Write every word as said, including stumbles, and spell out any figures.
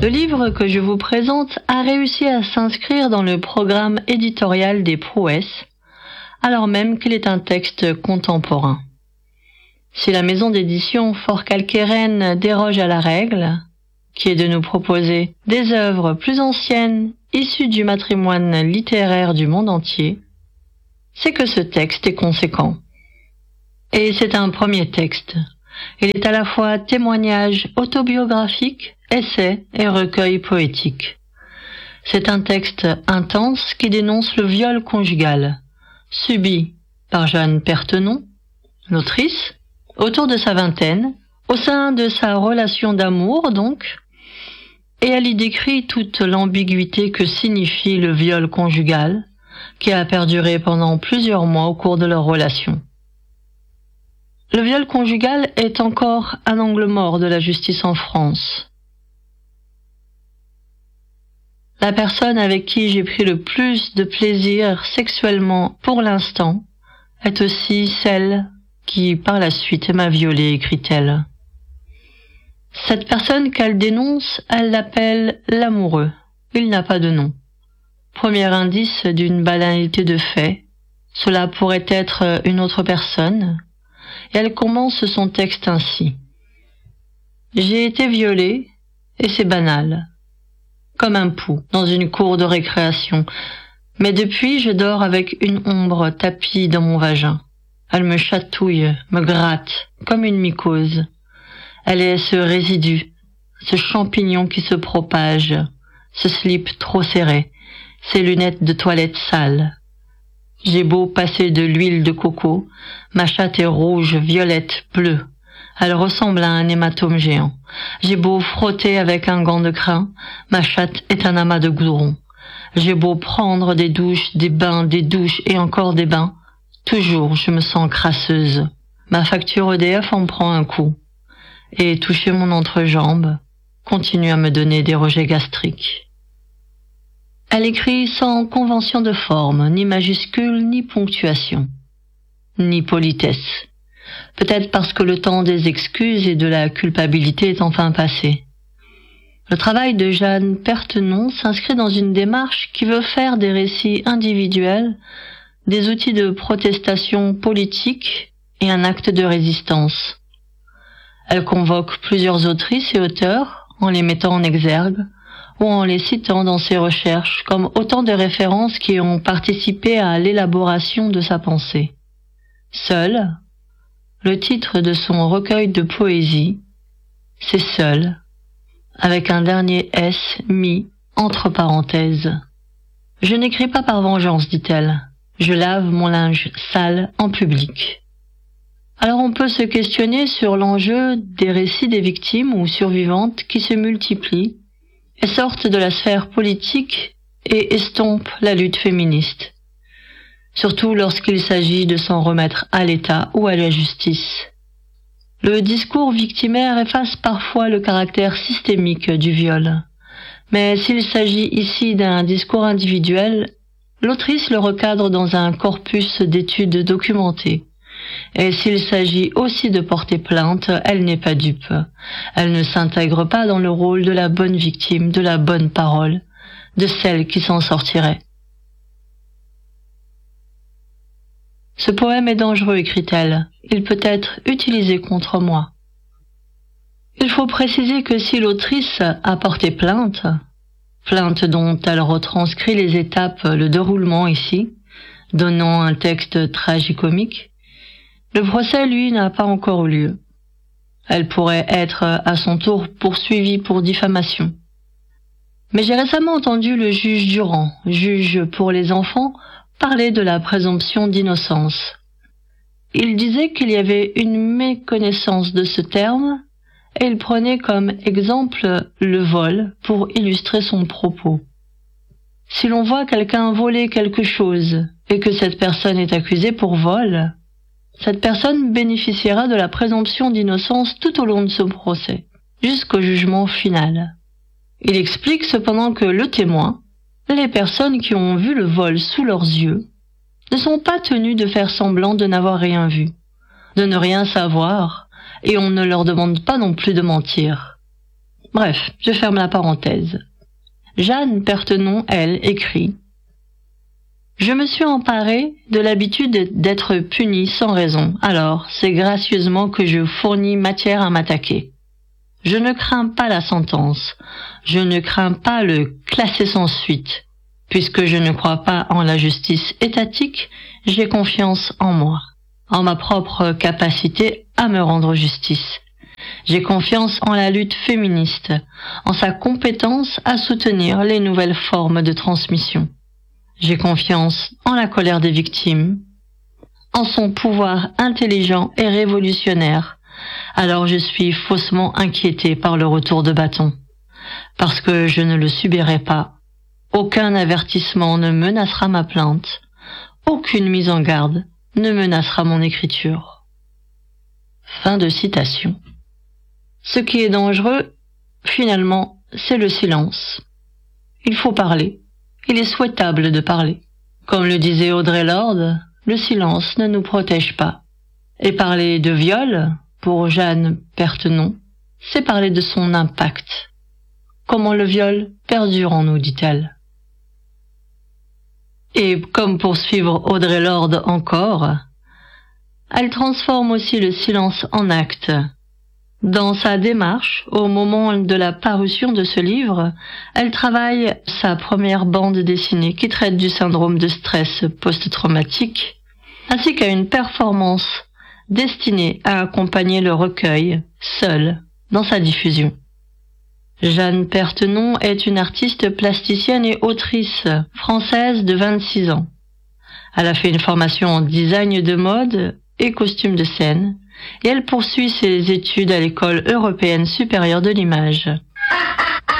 Le livre que je vous présente a réussi à s'inscrire dans le programme éditorial des prouesses, alors même qu'il est un texte contemporain. Si la maison d'édition Forcalquier-Rennes déroge à la règle, qui est de nous proposer des œuvres plus anciennes issues du patrimoine littéraire du monde entier, c'est que ce texte est conséquent. Et c'est un premier texte. Il est à la fois témoignage autobiographique, essai et recueil poétique. C'est un texte intense qui dénonce le viol conjugal, subi par Jeanne Pertenon, l'autrice, autour de sa vingtaine, au sein de sa relation d'amour donc, et elle y décrit toute l'ambiguïté que signifie le viol conjugal, qui a perduré pendant plusieurs mois au cours de leur relation. Le viol conjugal est encore un angle mort de la justice en France. La personne avec qui j'ai pris le plus de plaisir sexuellement pour l'instant est aussi celle qui, par la suite, m'a violée, écrit-elle. Cette personne qu'elle dénonce, elle l'appelle l'amoureux. Il n'a pas de nom. Premier indice d'une banalité de fait. Cela pourrait être une autre personne. Et elle commence son texte ainsi. J'ai été violée, et c'est banal. Comme un pou dans une cour de récréation. Mais depuis, je dors avec une ombre tapie dans mon vagin. Elle me chatouille, me gratte, comme une mycose. Elle est ce résidu, ce champignon qui se propage, ce slip trop serré, ces lunettes de toilette sales. J'ai beau passer de l'huile de coco, ma chatte est rouge, violette, bleue. Elle ressemble à un hématome géant. J'ai beau frotter avec un gant de crin, ma chatte est un amas de goudron. J'ai beau prendre des douches, des bains, des douches et encore des bains, toujours je me sens crasseuse. Ma facture E D F en prend un coup. Et toucher mon entrejambe continue à me donner des rejets gastriques. Elle écrit sans convention de forme, ni majuscule, ni ponctuation, ni politesse. Peut-être parce que le temps des excuses et de la culpabilité est enfin passé. Le travail de Jeanne Pertenon s'inscrit dans une démarche qui veut faire des récits individuels des outils de protestation politique et un acte de résistance. Elle convoque plusieurs autrices et auteurs en les mettant en exergue ou en les citant dans ses recherches comme autant de références qui ont participé à l'élaboration de sa pensée. Seul, le titre de son recueil de poésie, c'est Seul, avec un dernier S mis entre parenthèses. Je n'écris pas par vengeance, dit-elle. Je lave mon linge sale en public. Alors on peut se questionner sur l'enjeu des récits des victimes ou survivantes qui se multiplient et sortent de la sphère politique et estompent la lutte féministe. Surtout lorsqu'il s'agit de s'en remettre à l'État ou à la justice. Le discours victimaire efface parfois le caractère systémique du viol. Mais s'il s'agit ici d'un discours individuel, l'autrice le recadre dans un corpus d'études documentées. Et s'il s'agit aussi de porter plainte, elle n'est pas dupe. Elle ne s'intègre pas dans le rôle de la bonne victime, de la bonne parole, de celle qui s'en sortirait. Ce poème est dangereux, écrit-elle. Il peut être utilisé contre moi. Il faut préciser que si l'autrice a porté plainte, plainte dont elle retranscrit les étapes, le déroulement ici, donnant un texte tragicomique, le procès, lui, n'a pas encore eu lieu. Elle pourrait être à son tour poursuivie pour diffamation. Mais j'ai récemment entendu le juge Durand, juge pour les enfants, parler de la présomption d'innocence. Il disait qu'il y avait une méconnaissance de ce terme et il prenait comme exemple le vol pour illustrer son propos. Si l'on voit quelqu'un voler quelque chose et que cette personne est accusée pour vol, cette personne bénéficiera de la présomption d'innocence tout au long de ce procès, jusqu'au jugement final. Il explique cependant que le témoin, les personnes qui ont vu le vol sous leurs yeux, ne sont pas tenues de faire semblant de n'avoir rien vu, de ne rien savoir, et on ne leur demande pas non plus de mentir. Bref, je ferme la parenthèse. Jeanne Berthenon, elle, écrit « Je me suis emparée de l'habitude d'être punie sans raison, alors c'est gracieusement que je fournis matière à m'attaquer. Je ne crains pas la sentence, je ne crains pas le classer sans suite. Puisque je ne crois pas en la justice étatique, j'ai confiance en moi, en ma propre capacité à me rendre justice. J'ai confiance en la lutte féministe, en sa compétence à soutenir les nouvelles formes de transmission. J'ai confiance en la colère des victimes, en son pouvoir intelligent et révolutionnaire. Alors je suis faussement inquiétée par le retour de bâton, parce que je ne le subirai pas. Aucun avertissement ne menacera ma plainte, aucune mise en garde ne menacera mon écriture. » Fin de citation. Ce qui est dangereux, finalement, c'est le silence. Il faut parler. Il est souhaitable de parler. Comme le disait Audre Lorde, le silence ne nous protège pas. Et parler de viol, pour Jeanne Berthenon, c'est parler de son impact. Comment le viol perdure en nous, dit-elle. Et comme pour suivre Audre Lorde encore, elle transforme aussi le silence en acte. Dans sa démarche, au moment de la parution de ce livre, elle travaille sa première bande dessinée qui traite du syndrome de stress post-traumatique, ainsi qu'à une performance destinée à accompagner le recueil, seul, dans sa diffusion. Jeanne Berthenon est une artiste plasticienne et autrice française de vingt-six ans. Elle a fait une formation en design de mode et costume de scène, et elle poursuit ses études à l'École européenne supérieure de l'image,